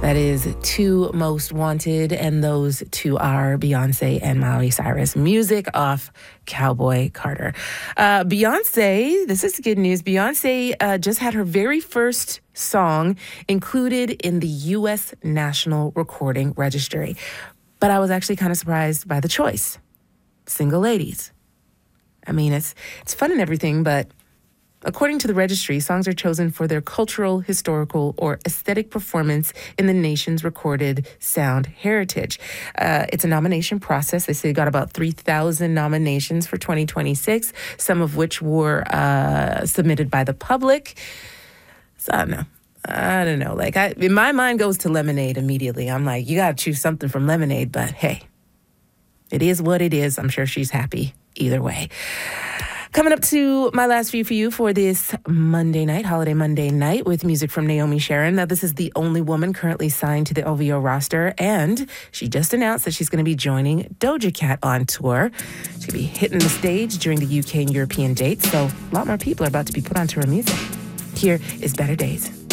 That is Two Most Wanted, and those two are Beyonce and Miley Cyrus. Music off Cowboy Carter. Beyonce, this is good news. Beyonce just had her very first song included in the U.S. National Recording Registry. But I was actually kind of surprised by the choice. Single Ladies. I mean, it's fun and everything, but according to the registry, songs are chosen for their cultural, historical, or aesthetic performance in the nation's recorded sound heritage. It's a nomination process. They say they got about 3,000 nominations for 2026, some of which were submitted by the public. So I don't know. Like, in my mind goes to Lemonade immediately. I'm like, you got to choose something from Lemonade, but hey, it is what it is. I'm sure she's happy either way. Coming up to my last view for you for this Monday night, holiday Monday night, with music from Naomi Sharon. Now, this is the only woman currently signed to the OVO roster, and she just announced that she's going to be joining Doja Cat on tour. She's going to be hitting the stage during the UK and European dates, so a lot more people are about to be put onto her music. Here is Better Days.